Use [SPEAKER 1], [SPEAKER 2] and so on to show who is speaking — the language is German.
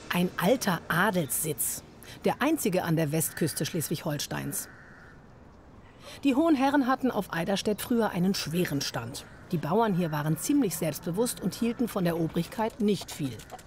[SPEAKER 1] Ein alter Adelssitz, der einzige an der Westküste Schleswig-Holsteins. Die hohen Herren hatten auf Eiderstedt früher einen schweren Stand. Die Bauern hier waren ziemlich selbstbewusst und hielten von der Obrigkeit nicht viel.